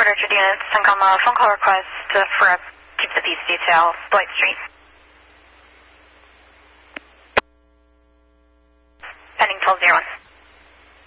Richard units, Syncom, phone call request for a Keep the Peace detail, Lloyd Street.